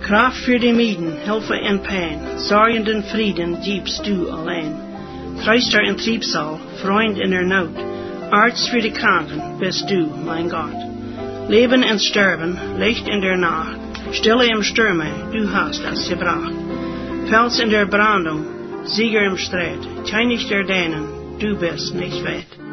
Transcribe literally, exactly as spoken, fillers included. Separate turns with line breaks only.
Kraft für die Mieden, Hilfe in Pein, sorgenden Frieden gibst du allein. Tröster in Triebsal, Freund in der Not, Arzt für die Kranken bist du, mein Gott. Leben und Sterben, Licht in der Nacht, Stille im Stürme, du hast es gebracht. Fels in der Brandung, Sieger im Streit, König der Dänen, du bist nicht weit.